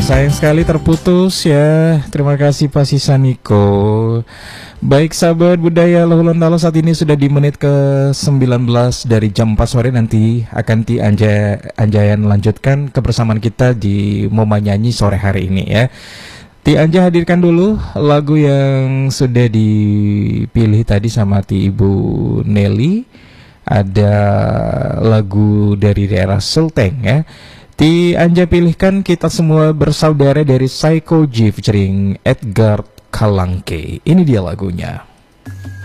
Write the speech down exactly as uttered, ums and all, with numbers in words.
Sayang sekali terputus ya. Terima kasih Pak Sisaniko. Baik sahabat budaya Luhulontalo, saat ini sudah di menit ke sembilan belas dari jam empat sore. Nanti akan Ti Anja Anjayan lanjutkan kebersamaan kita di Momen Nyanyi sore hari ini ya. Ti Anja hadirkan dulu lagu yang sudah dipilih tadi sama Ti Ibu Nelly. Ada lagu dari daerah Sulteng ya. Ti Anja pilihkan Kita Semua Bersaudara dari Psycho G featuring Edgar Kalangke. Ini dia lagunya.